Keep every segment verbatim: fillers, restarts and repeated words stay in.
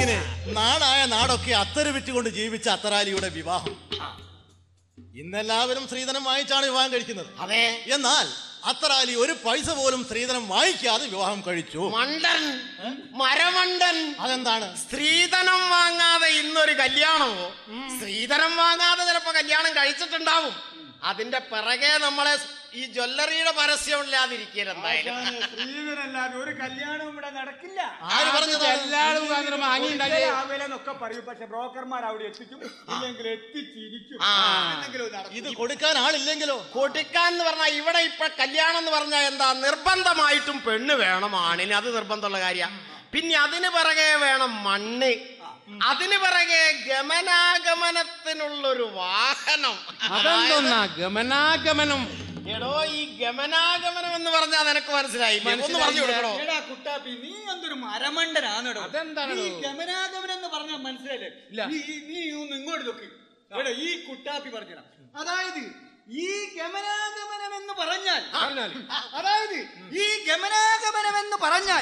ഇങ്ങനെ നാടായ നാടൊക്കെ അത്തറ് വിറ്റുകൊണ്ട് ജീവിച്ച അത്തറാലിയുടെ വിവാഹം. ഇന്നെല്ലാവരും സ്ത്രീധനം വാങ്ങിച്ചാണ് വിവാഹം കഴിക്കുന്നത്. അതെ. എന്നാൽ അത്തറാലി ഒരു പൈസ പോലും സ്ത്രീധനം വാങ്ങിക്കാതെ വിവാഹം കഴിച്ചു. മണ്ടൻ, മരമണ്ടൻ. അതെന്താണ്? സ്ത്രീധനം വാങ്ങാതെ ഇന്നൊരു കല്യാണമോ? സ്ത്രീധനം വാങ്ങാതെ ചിലപ്പോ കല്യാണം കഴിച്ചിട്ടുണ്ടാവും. അതിന്റെ പിറകെ നമ്മളെ ഈ ജ്വല്ലറിയുടെ പരസ്യം ഇല്ലാതിരിക്കൽ എന്തായാലും സ്ത്രീധനല്ലാതെ ഒരു കല്യാണവും ഇവിടെ നടക്കില്ല. ആര് പറഞ്ഞത്? ഒക്കെ പറയും, പക്ഷെ ബ്രോക്കർമാർ അവിടെ എത്തിക്കും, ഇല്ലെങ്കിൽ എത്തിച്ചിരിക്കും. ഇത് കൊടുക്കാൻ ആളില്ലെങ്കിലോ? കൊടുക്കാൻ എന്ന് പറഞ്ഞാൽ ഇവിടെ ഇപ്പൊ കല്യാണം എന്ന് പറഞ്ഞാൽ എന്താ, നിർബന്ധമായിട്ടും പെണ്ണ് വേണം ആണിന്, അത് നിർബന്ധമുള്ള കാര്യം. പിന്നെ അതിന് പിറകെ വേണം മണ്ണ്, അതിന് പിറകെ ഗമനാഗമനത്തിനുള്ളൊരു വാഹനം. അതെന്താ ഗമനാഗമനം? എടോ, ഈ ഗമനാഗമനം എന്ന് പറഞ്ഞാൽ നിനക്ക് മനസ്സിലായില്ലേ? ഒന്ന് പറഞ്ഞു കൊടുക്കണോ? എടാ കുട്ടാപ്പി, നീ എന്തൊരു മരമണ്ടനാണെടോ. അതെന്താണ് ഈ ഗമനാഗമനം എന്ന് പറഞ്ഞാൽ മനസ്സിലായില്ലേ? നീ ഒന്ന് ഇങ്ങോട്ട് നോക്കി. എടാ, ഈ കുട്ടാപ്പി പറഞ്ഞ അതായത് ഈ ഗമനാഗമനം എന്ന് പറഞ്ഞാൽ അതായത് ഈ ഗമനാഗമനം എന്ന് പറഞ്ഞാൽ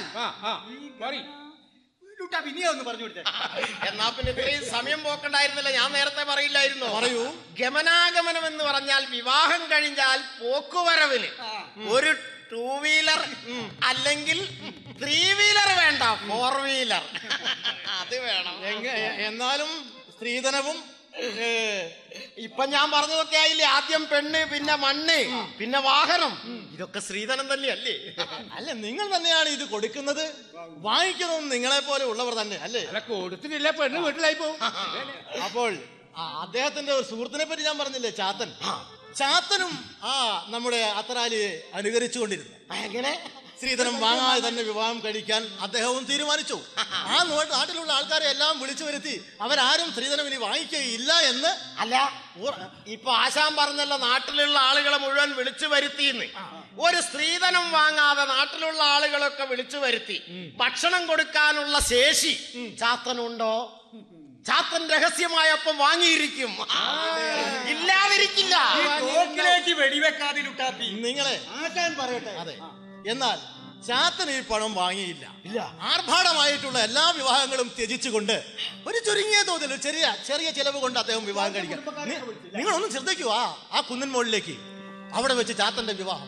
നീ ഒന്ന് പറഞ്ഞു കൊടുത്തേ. എന്നാ പിന്നെ ഇത്രയും സമയം പോക്കണ്ടായിരുന്നില്ല, ഞാൻ നേരത്തെ പറയില്ലായിരുന്നു. പറയൂ. ഗമനാഗമനം എന്ന് പറഞ്ഞാൽ വിവാഹം കഴിഞ്ഞാൽ പോക്കുവരവിന് ഒരു ടൂ വീലർ അല്ലെങ്കിൽ ത്രീ വീലർ വേണ്ട, ഫോർ വീലർ അത് വേണം. എന്നാലും സ്ത്രീധനവും ഇപ്പൊ ഞാൻ പറഞ്ഞതൊക്കെ ആയില്ലേ? ആദ്യം പെണ്ണ്, പിന്നെ മണ്ണ്, പിന്നെ വാഹനം. ഇതൊക്കെ സ്ത്രീധനം തന്നെയല്ലേ? അല്ല, നിങ്ങൾ തന്നെയാണ് ഇത് കൊടുക്കുന്നത്, വാങ്ങിക്കുന്നതും നിങ്ങളെ പോലെ ഉള്ളവർ തന്നെ അല്ലേ? അല്ല, കൊടുത്തിട്ടില്ല, പെണ്ണ് വീട്ടിലായി പോകും. അപ്പോൾ അദ്ദേഹത്തിന്റെ ഒരു സുഹൃത്തിനെ പറ്റി ഞാൻ പറഞ്ഞില്ലേ, ചാത്തൻ. ചാത്തനും ആ നമ്മുടെ അത്തറാലിയെ അനുകരിച്ചുകൊണ്ടിരുന്നു. എങ്ങനെ? സ്ത്രീധനം വാങ്ങാതെ തന്നെ വിവാഹം കഴിക്കാൻ അദ്ദേഹവും തീരുമാനിച്ചു. ആ നാട്ടിലുള്ള ആൾക്കാരെ എല്ലാം വിളിച്ചു വരുത്തി അവരാരും സ്ത്രീധനം ഇനി വാങ്ങിക്കുകയില്ല എന്ന്. അല്ല, ഇപ്പൊ ആശാൻ പറഞ്ഞല്ലോ, നാട്ടിലുള്ള ആളുകളെ മുഴുവൻ വിളിച്ചു വരുത്തിന്ന്. ഒരു സ്ത്രീധനം വാങ്ങാതെ നാട്ടിലുള്ള ആളുകളൊക്കെ വിളിച്ചു വരുത്തി ഭക്ഷണം കൊടുക്കാനുള്ള ശേഷി ചാത്തനുണ്ടോ? ചാത്തൻ രഹസ്യമായപ്പം വാങ്ങിയിരിക്കും, ഇല്ലാതിരിക്കില്ല. വെടിവെക്കാതെ കുട്ടാപ്പി, നിങ്ങളെ ആശാൻ പറയട്ടെ. അതെ, എന്നാൽ ചാത്തൻ ഈ പണം വാങ്ങിയില്ല. ആർഭാടമായിട്ടുള്ള എല്ലാ വിവാഹങ്ങളും ത്യജിച്ചുകൊണ്ട് ഒരു ചുരുങ്ങിയ തോതിൽ ചെറിയ ചെറിയ ചെലവ് കൊണ്ട് അദ്ദേഹം വിവാഹം കഴിക്കാം. നിങ്ങളൊന്നും ശ്രദ്ധിക്കുക, ആ കുന്നിൻ മുകളിലേക്ക് അവിടെ വെച്ച് ചാത്തന്റെ വിവാഹം.